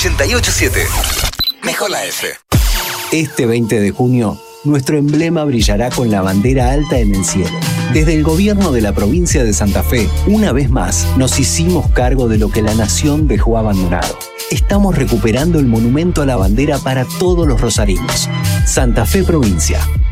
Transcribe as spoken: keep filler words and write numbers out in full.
ochenta y ocho siete. Mejor la F. Este veinte de junio, nuestro emblema brillará con la bandera alta en el cielo. Desde el gobierno de la provincia de Santa Fe, una vez más, nos hicimos cargo de lo que la nación dejó abandonado. Estamos recuperando el monumento a la bandera para todos los rosarinos. Santa Fe Provincia.